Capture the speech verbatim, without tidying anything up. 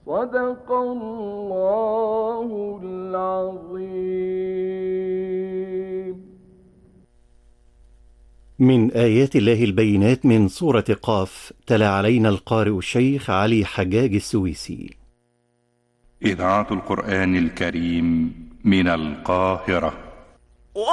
صدق الله العظيم. من آيات الله البينات من سورة قاف، تلا علينا القارئ الشيخ علي حجاج السويسي. إذاعة القرآن الكريم من القاهرة.